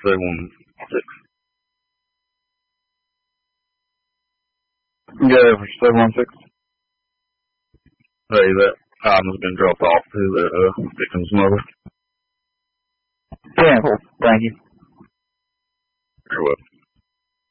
716. Yeah, for 716. Hey, that item has been dropped off to the victim's mother. Yeah, cool. Thank you. You're welcome.